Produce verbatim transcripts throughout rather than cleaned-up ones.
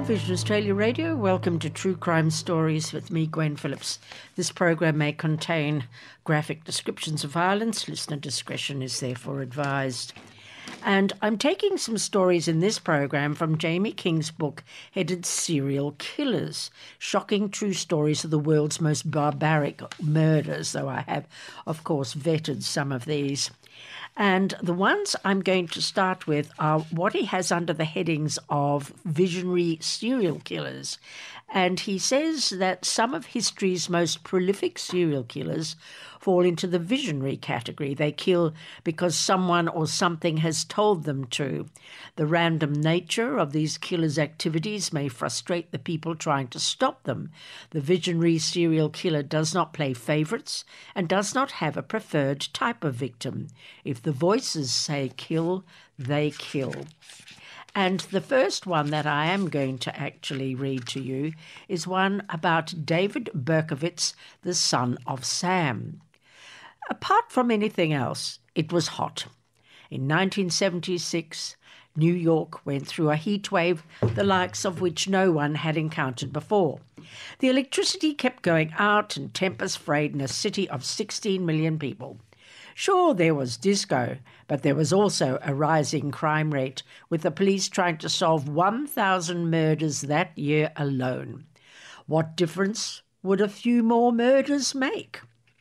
Vision Australia Radio. Welcome to True Crime Stories with me, Gwen Phillips. This program may contain graphic descriptions of violence. Listener discretion is therefore advised. And I'm taking some stories in this program from Jamie King's book headed Serial Killers, shocking true stories of the world's most barbaric murders, though I have, of course, vetted some of these. And the ones I'm going to start with are what he has under the headings of visionary serial killers. And he says that some of history's most prolific serial killers fall into the visionary category. They kill because someone or something has told them to. The random nature of these killers' activities may frustrate the people trying to stop them. The visionary serial killer does not play favourites and does not have a preferred type of victim. If the voices say kill, they kill. And the first one that I am going to actually read to you is one about David Berkowitz, the son of Sam. Apart from anything else, it was hot. In nineteen seventy-six, New York went through a heat wave, the likes of which no one had encountered before. The electricity kept going out and tempers frayed in a city of sixteen million people. Sure, there was disco, but there was also a rising crime rate, with the police trying to solve one thousand murders that year alone. What difference would a few more murders make?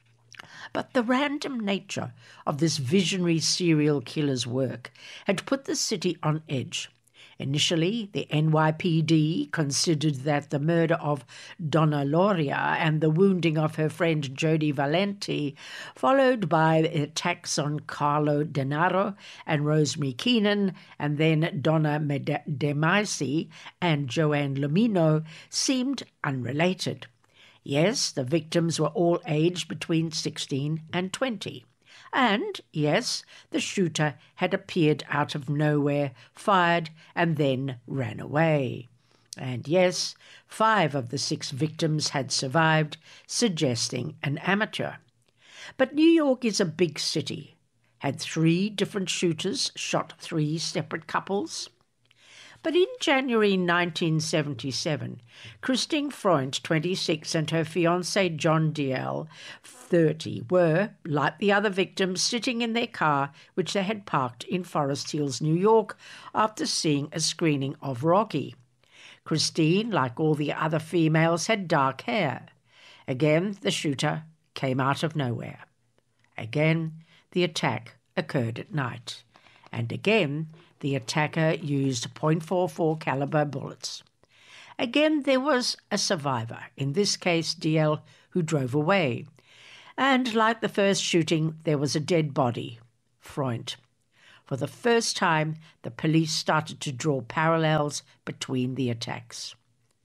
But the random nature of this visionary serial killer's work had put the city on edge. Initially, the N Y P D considered that the murder of Donna Lauria and the wounding of her friend Jodie Valenti, followed by attacks on Carlo Denaro and Rosemary Keenan, and then Donna Demaisi and Joanne Lumino, seemed unrelated. Yes, the victims were all aged between sixteen and twenty. And, yes, the shooter had appeared out of nowhere, fired, and then ran away. And yes, five of the six victims had survived, suggesting an amateur. But New York is a big city. Had three different shooters shot three separate couples? But in January nineteen seventy-seven, Christine Freund, twenty-six, and her fiancé John Diel, thirty, were, like the other victims, sitting in their car, which they had parked in Forest Hills, New York, after seeing a screening of Rocky. Christine, like all the other females, had dark hair. Again, the shooter came out of nowhere. Again, the attack occurred at night. And again, the attacker used point four four caliber bullets. Again, there was a survivor, in this case D L, who drove away. And like the first shooting, there was a dead body, Freund. For the first time, the police started to draw parallels between the attacks.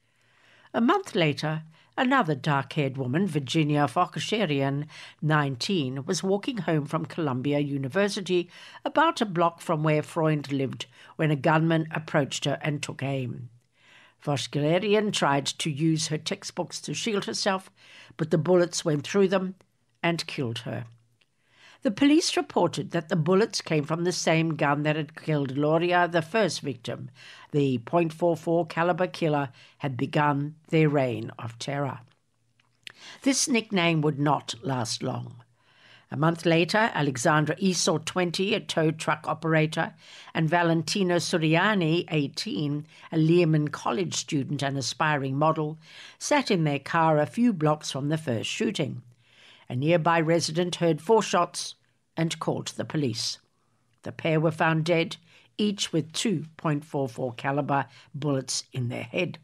A month later, another dark-haired woman, Virginia Fokasherian, nineteen, was walking home from Columbia University, about a block from where Freund lived, when a gunman approached her and took aim. Fokasherian tried to use her textbooks to shield herself, but the bullets went through them and killed her. The police reported that the bullets came from the same gun that had killed Lauria, the first victim. The point four four caliber killer had begun their reign of terror. This nickname would not last long. A month later, Alexandra Esau, twenty, a tow truck operator, and Valentino Suriani, eighteen, a Lehman College student and aspiring model, sat in their car a few blocks from the first shooting. A nearby resident heard four shots and called the police. The pair were found dead, each with two point four four caliber bullets in their head.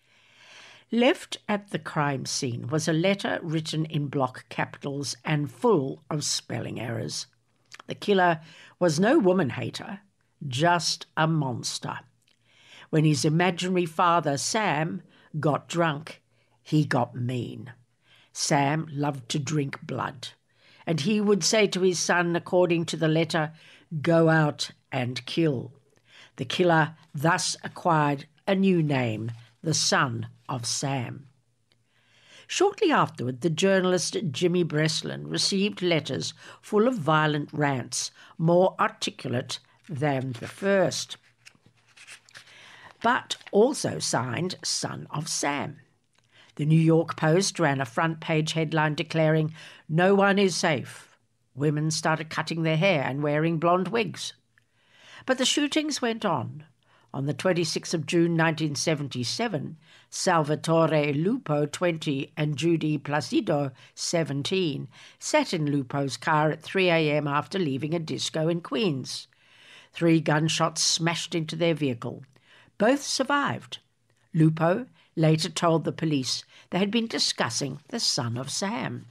Left at the crime scene was a letter written in block capitals and full of spelling errors. The killer was no woman-hater, just a monster. When his imaginary father, Sam, got drunk, he got mean. Sam loved to drink blood, and he would say to his son, according to the letter, "Go out and kill." The killer thus acquired a new name, the Son of Sam. Shortly afterward, the journalist Jimmy Breslin received letters full of violent rants, more articulate than the first. But also signed Son of Sam. The New York Post ran a front-page headline declaring, "No one is safe." Women started cutting their hair and wearing blonde wigs. But the shootings went on. On the twenty-sixth of June nineteen seventy-seven, Salvatore Lupo, twenty, and Judy Placido, seventeen, sat in Lupo's car at three a m after leaving a disco in Queens. Three gunshots smashed into their vehicle. Both survived. Lupo later told the police they had been discussing the Son of Sam.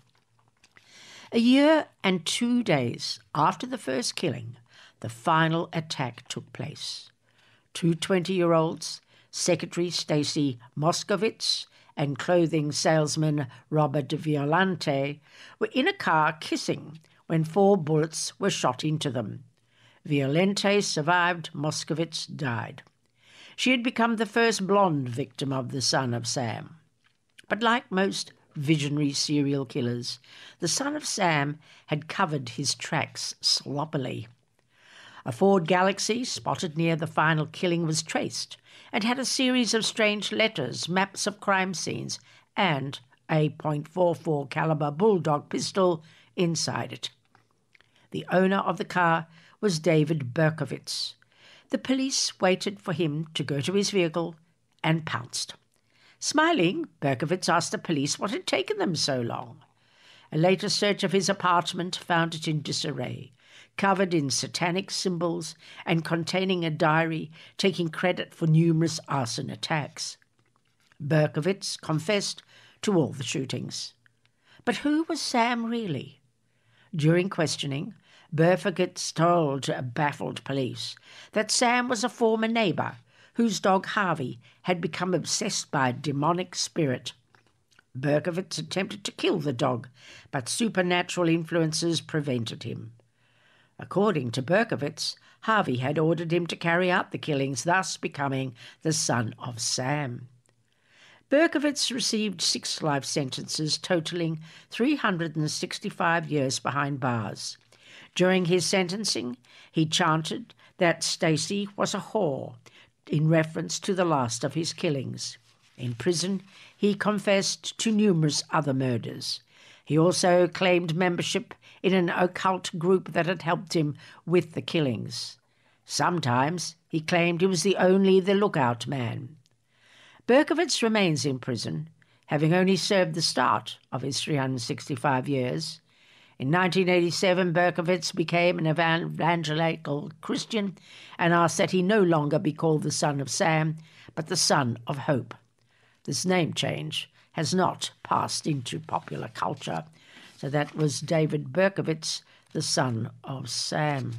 A year and two days after the first killing, the final attack took place. Two twenty-year-olds, Secretary Stacy Moskowitz and clothing salesman Robert Violante, were in a car kissing when four bullets were shot into them. Violante survived, Moskowitz died. She had become the first blonde victim of the Son of Sam. But like most visionary serial killers, the Son of Sam had covered his tracks sloppily. A Ford Galaxy spotted near the final killing was traced and had a series of strange letters, maps of crime scenes, and a point four four caliber bulldog pistol inside it. The owner of the car was David Berkowitz. The police waited for him to go to his vehicle and pounced. Smiling, Berkowitz asked the police what had taken them so long. A later search of his apartment found it in disarray, covered in satanic symbols and containing a diary taking credit for numerous arson attacks. Berkowitz confessed to all the shootings. But who was Sam really? During questioning, Berkowitz told baffled police that Sam was a former neighbour whose dog Harvey had become obsessed by a demonic spirit. Berkowitz attempted to kill the dog, but supernatural influences prevented him. According to Berkowitz, Harvey had ordered him to carry out the killings, thus becoming the Son of Sam. Berkowitz received six life sentences totaling three hundred sixty-five years behind bars. During his sentencing, he chanted that Stacy was a whore, in reference to the last of his killings. In prison, he confessed to numerous other murders. He also claimed membership in an occult group that had helped him with the killings. Sometimes he claimed he was the only the lookout man. Berkowitz remains in prison, having only served the start of his three hundred sixty-five years. In nineteen eighty-seven, Berkowitz became an evangelical Christian and asked that he no longer be called the Son of Sam, but the Son of Hope. This name change has not passed into popular culture. So that was David Berkowitz, the Son of Sam.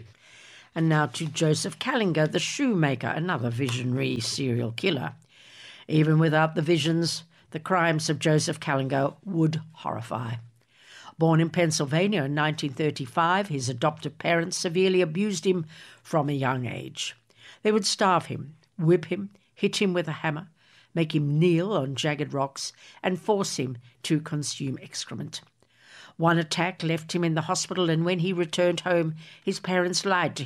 And now to Joseph Kallinger, the shoemaker, another visionary serial killer. Even without the visions, the crimes of Joseph Kallinger would horrify. Born in Pennsylvania in nineteen thirty-five, his adoptive parents severely abused him from a young age. They would starve him, whip him, hit him with a hammer, make him kneel on jagged rocks, and force him to consume excrement. One attack left him in the hospital, and when he returned home, his parents lied to